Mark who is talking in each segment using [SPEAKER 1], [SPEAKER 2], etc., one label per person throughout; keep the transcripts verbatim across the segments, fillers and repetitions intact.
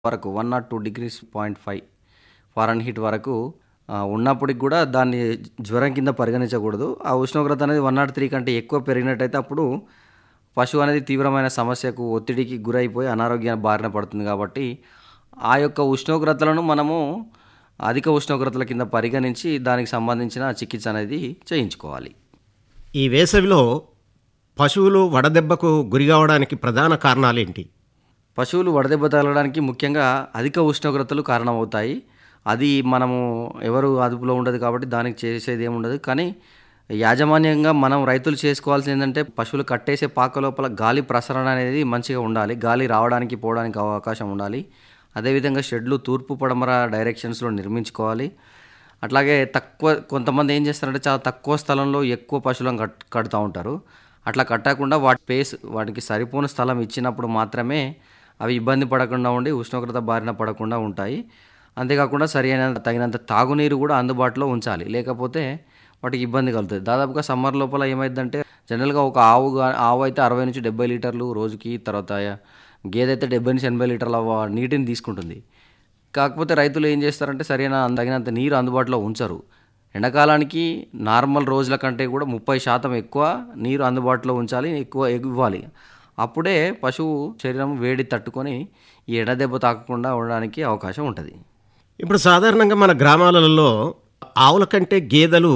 [SPEAKER 1] వరకు one not two degrees point five foreign heat వరకు ఆ, ఉన్నప్పటికి కూడా దాన్ని జ్వరం కింద పరిగణించకూడదు. ఆ ఉష్ణోగ్రత అనేది వన్ నాట్ త్రీ కంటే ఎక్కువ పెరిగినట్టయితే అప్పుడు పశువు అనేది తీవ్రమైన సమస్యకు ఒత్తిడికి గురైపోయి అనారోగ్య బారిన పడుతుంది. కాబట్టి ఆ యొక్క ఉష్ణోగ్రతలను మనము అధిక ఉష్ణోగ్రతల కింద పరిగణించి దానికి సంబంధించిన చికిత్స అనేది చేయించుకోవాలి.
[SPEAKER 2] ఈ వేసవిలో పశువులు వడదెబ్బకు గురి కావడానికి ప్రధాన కారణాలేంటి?
[SPEAKER 1] పశువులు వడదెబ్బ తగలడానికి ముఖ్యంగా అధిక ఉష్ణోగ్రతలు కారణమవుతాయి. అది మనము ఎవరు అదుపులో ఉండదు కాబట్టి దానికి చేసేది ఏముండదు. కానీ యాజమాన్యంగా మనం రైతులు చేసుకోవాల్సింది ఏంటంటే పశువులు కట్టేసే పాక లోపల గాలి ప్రసరణ అనేది మంచిగా ఉండాలి. గాలి రావడానికి పోవడానికి అవకాశం ఉండాలి. అదేవిధంగా షెడ్లు తూర్పు పడమర డైరెక్షన్స్లో నిర్మించుకోవాలి. అట్లాగే తక్కువ కొంతమంది ఏం చేస్తారంటే చాలా తక్కువ స్థలంలో ఎక్కువ పశువులను కట్ కడుతూ ఉంటారు. అట్లా కట్టకుండా వాటి స్పేస్ వాటికి సరిపోని స్థలం ఇచ్చినప్పుడు మాత్రమే అవి ఇబ్బంది పడకుండా ఉండి ఉష్ణోగ్రత బారిన పడకుండా ఉంటాయి. అంతేకాకుండా సరైన తగినంత తాగునీరు కూడా అందుబాటులో ఉంచాలి. లేకపోతే వాటికి ఇబ్బంది కలుగుతుంది. దాదాపుగా సమ్మర్ లోపల ఏమైందంటే జనరల్గా ఒక ఆవు గా- ఆవు అయితే అరవై నుంచి డెబ్బై లీటర్లు రోజుకి, తర్వాత గేదె అయితే డెబ్బై నుంచి ఎనభై లీటర్ల వా- నీటిని తీసుకుంటుంది. కాకపోతే రైతులు ఏం చేస్తారంటే సరైన తగినంత నీరు అందుబాటులో ఉంచరు. ఎండాకాలానికి నార్మల్ రోజుల కంటే కూడా ముప్పై శాతం ఎక్కువ నీరు అందుబాటులో ఉంచాలి, ఎక్కువ ఇవ్వాలి. అప్పుడే పశువు శరీరం వేడి తట్టుకొని ఈ ఎడదెబ్బ తాకకుండా ఉండడానికి అవకాశం ఉంటుంది.
[SPEAKER 2] ఇప్పుడు సాధారణంగా మన గ్రామాలలో ఆవుల కంటే గేదెలు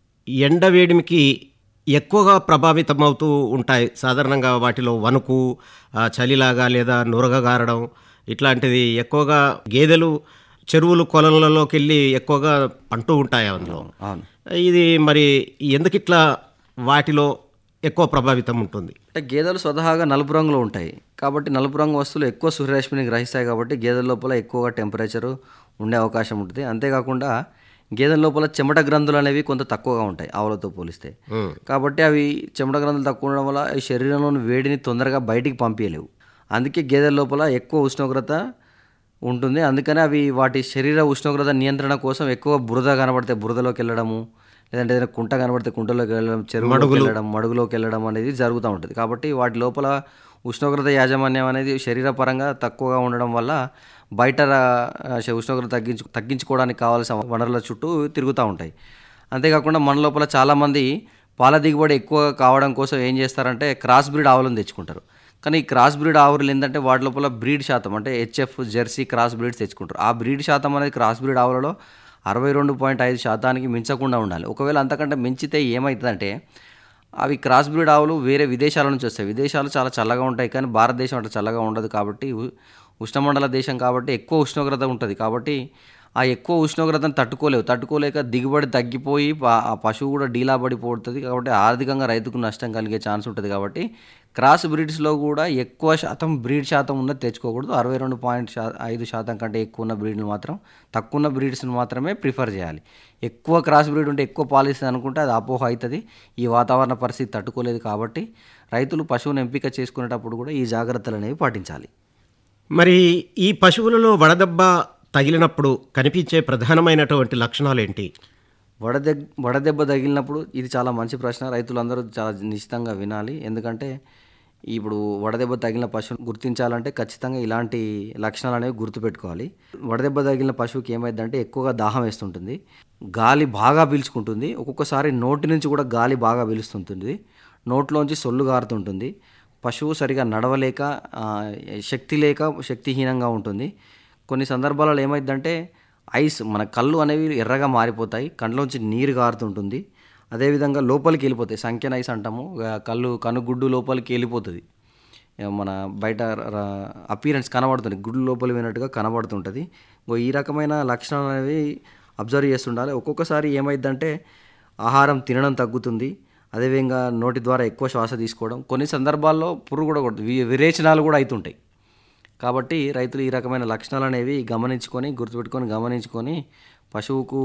[SPEAKER 2] ఎండ వేడిమికి ఎక్కువగా ప్రభావితం అవుతూ ఉంటాయి. సాధారణంగా వాటిలో వణుకు, ఆ, చలిలాగా లేదా నురగగారడం ఇట్లాంటిది ఎక్కువగా గేదెలు చెరువులు కొలనులలోకి వెళ్ళి ఎక్కువగా అంటూ ఉంటాయి అందులో.
[SPEAKER 1] అవును.
[SPEAKER 2] ఇది మరి ఎందుకు ఇట్లా వాటిలో ఎక్కువ ప్రభావితం ఉంటుంది?
[SPEAKER 1] అంటే గేదెలు స్వతహాగా నలుపు రంగులో ఉంటాయి. కాబట్టి నలుపు రంగు వస్తువులు ఎక్కువ సూర్యరశ్మిని గ్రహిస్తాయి. కాబట్టి గేదెల లోపల ఎక్కువగా టెంపరేచరు ఉండే అవకాశం ఉంటుంది. అంతేకాకుండా గేదెల లోపల చెమట గ్రంథులు అనేవి కొంత తక్కువగా ఉంటాయి ఆవులతో పోలిస్తే.
[SPEAKER 2] ఉమ్.
[SPEAKER 1] కాబట్టి అవి చెమట గ్రంథులు తక్కువ ఉండడం వల్ల ఈ శరీరంలోని వేడిని తొందరగా బయటికి పంపించలేవు. అందుకే గేదెల లోపల ఎక్కువ ఉష్ణోగ్రత ఉంటుంది. అందుకని అవి వాటి శరీర ఉష్ణోగ్రత నియంత్రణ కోసం ఎక్కువ బురద కనబడితే బురదలోకి వెళ్ళడము, లేదంటే ఏదైనా కుంట కనబడితే కుంటలోకి వెళ్ళడం, చెరువులోకి వెళ్ళడం, మడుగులోకి వెళ్ళడం అనేది జరుగుతూ ఉంటుంది. కాబట్టి వాటి లోపల ఉష్ణోగ్రత యాజమాన్యం అనేది శరీరపరంగా తక్కువగా ఉండడం వల్ల బయట రా- ఉష్ణోగ్రత తగ్గించు తగ్గించుకోవడానికి కావాల్సిన వనరుల చుట్టూ తిరుగుతూ ఉంటాయి. అంతేకాకుండా మన లోపల చాలామంది పాల దిగుబడి ఎక్కువ కావడం కోసం ఏం చేస్తారంటే క్రాస్ బ్రీడ్ ఆవులను తెచ్చుకుంటారు. కానీ ఈ క్రాస్ బ్రీడ్ ఆవులు ఏంటంటే వాటి లోపల బ్రీడ్ శాతం అంటే హెచ్ఎఫ్, జెర్సీ క్రాస్ బ్రీడ్స్ తెచ్చుకుంటారు. ఆ బ్రీడ్ శాతం అనేది క్రాస్ బ్రీడ్ ఆవులలో అరవై రెండు పాయింట్ ఐదు శాతానికి మించకుండా ఉండాలి. ఒకవేళ అంతకంటే మించితే ఏమవుతుందంటే అవి క్రాస్ బ్రీడ్ ఆవులు వేరే విదేశాల నుంచి వస్తాయి. విదేశాలు చాలా చల్లగా ఉంటాయి, కానీ భారతదేశం అట్లా చల్లగా ఉండదు. కాబట్టి ఉ- ఉష్ణమండల దేశం కాబట్టి ఎక్కువ ఉష్ణోగ్రత ఉంటుంది. కాబట్టి ఆ ఎక్కువ ఉష్ణోగ్రతను తట్టుకోలేవు. తట్టుకోలేక దిగుబడి తగ్గిపోయి ప- ఆ పశువు కూడా డీలా పడిపోతుంది. కాబట్టి ఆర్థికంగా రైతుకు నష్టం కలిగే ఛాన్స్ ఉంటుంది. కాబట్టి క్రాస్ బ్రీడ్స్లో కూడా ఎక్కువ శాతం బ్రీడ్ శాతం ఉన్నది తెచ్చుకోకూడదు. అరవై రెండు పాయింట్ శా ఐదు శాతం కంటే ఎక్కువ ఉన్న బ్రీడ్ని మాత్రం, తక్కువ ఉన్న బ్రీడ్స్ని మాత్రమే ప్రిఫర్ చేయాలి. ఎక్కువ క్రాస్ బ్రీడ్ ఉంటే ఎక్కువ పాలిస్తుంది అనుకుంటే అది అపోహ అవుతుంది. ఈ వాతావరణ పరిస్థితి తట్టుకోలేదు. కాబట్టి రైతులు పశువును ఎంపిక చేసుకునేటప్పుడు కూడా ఈ జాగ్రత్తలు అనేవి పాటించాలి.
[SPEAKER 2] మరి ఈ పశువులలో వడదెబ్బ తగిలినప్పుడు కనిపించే ప్రధానమైనటువంటి లక్షణాలు ఏంటి?
[SPEAKER 1] వడదెగ్ వడదెబ్బ తగిలినప్పుడు ఇది చాలా మంచి ప్రశ్న. రైతులందరూ చాలా నిశ్చితంగా వినాలి. ఎందుకంటే ఇప్పుడు వడదెబ్బ తగిలిన పశువును గుర్తించాలంటే ఖచ్చితంగా ఇలాంటి లక్షణాలు అనేవి గుర్తుపెట్టుకోవాలి. వడదెబ్బ తగిలిన పశువుకి ఏమైందంటే ఎక్కువగా దాహం వేస్తుంటుంది, గాలి బాగా పీల్చుకుంటుంది, ఒక్కొక్కసారి నోటి నుంచి కూడా గాలి బాగా పీలుస్తుంటుంది, నోట్లోంచి సొల్లు గారుతుంటుంది, పశువు సరిగా నడవలేక ఆ, శక్తి లేక శక్తిహీనంగా ఉంటుంది. కొన్ని సందర్భాలలో ఏమైందంటే ఐస్ మన కళ్ళు అనేవి ఎర్రగా మారిపోతాయి, కండ్లోంచి నీరు గారుతుంటుంది. అదేవిధంగా లోపలికి వెళ్ళిపోతాయి, సంఖ్యన ఐస్ అంటాము. ఆ, కళ్ళు కనుగుడ్డు లోపలికి వెళ్ళిపోతుంది. ఏ, మన బయట అపీరెన్స్ కనబడుతుంది, గుడ్డు లోపలి పోయినట్టుగా కనబడుతుంటుంది. ఇంకో ఈ రకమైన లక్షణాలు అనేవి అబ్జర్వ్ చేస్తుండాలి. ఒక్కొక్కసారి ఏమైందంటే ఆహారం తినడం తగ్గుతుంది, అదేవిధంగా నోటి ద్వారా ఎక్కువ శ్వాస తీసుకోవడం, కొన్ని సందర్భాల్లో పురుగు కూడా కొడుతుంది, వి- విరేచనాలు కూడా అవుతుంటాయి. కాబట్టి రైతులు ఈ రకమైన లక్షణాలు అనేవి గమనించుకొని గుర్తుపెట్టుకొని గమనించుకొని పశువుకు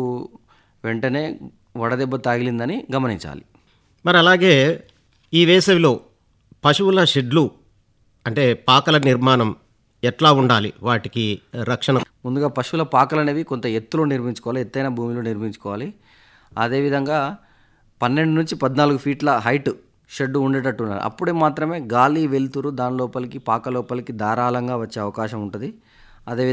[SPEAKER 1] వెంటనే వడదెబ్బ తాగిలిందని గమనించాలి.
[SPEAKER 2] మరి అలాగే ఈ వేసవిలో పశువుల షెడ్లు అంటే పాకల నిర్మాణం ఎట్లా ఉండాలి? వాటికి రక్షణ
[SPEAKER 1] ముందుగా పశువుల పాకలు అనేవి కొంత ఎత్తులో నిర్మించుకోవాలి, ఎత్తైన భూమిలో నిర్మించుకోవాలి. అదేవిధంగా పన్నెండు నుంచి పద్నాలుగు ఫీట్ల హైట్ షెడ్ ఉండేటట్టు ఉండాలి. అప్పుడే మాత్రమే గాలి వెలుతురు దాని లోపలికి పాక లోపలికి ధారాళంగా వచ్చే అవకాశం ఉంటుంది. అదే